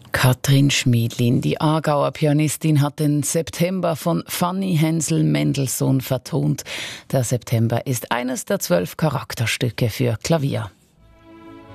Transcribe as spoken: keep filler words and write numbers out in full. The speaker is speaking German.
Katrin Schmiedlin, die Aargauer Pianistin, hat den September von Fanny Hensel Mendelssohn vertont. Der September ist eines der zwölf Charakterstücke für Klavier.